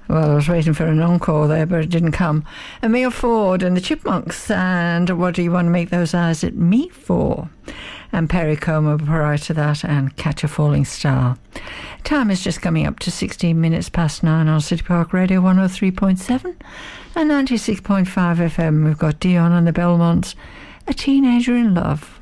Well, I was waiting for an encore there, but it didn't come. Emil Ford and the Chipmunks, and What Do You Want to Make Those Eyes at Me For? And Perry Como prior to that, and Catch a Falling Star. Time is just coming up to 16 minutes past 9 on City Park Radio 103.7 and 96.5 FM. We've got Dion and the Belmonts, A Teenager in Love.